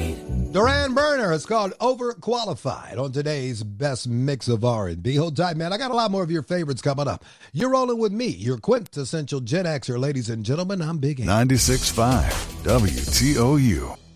Duran Burner. It's called Overqualified on today's best mix of R&B. Hold tight, man. I got a lot more of your favorites coming up. You're rolling with me, your quintessential Gen Xer, ladies and gentlemen. I'm Big A. 96.5 WTOU.